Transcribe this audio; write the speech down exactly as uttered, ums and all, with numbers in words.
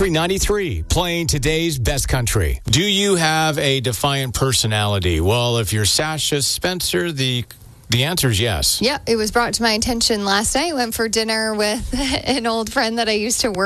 Country ninety-three, playing today's best country. Do you have a defiant personality? Well, if you're Sasha Spencer, the the answer is yes. Yeah, it was brought to my attention last night. Went for dinner with an old friend that I used to work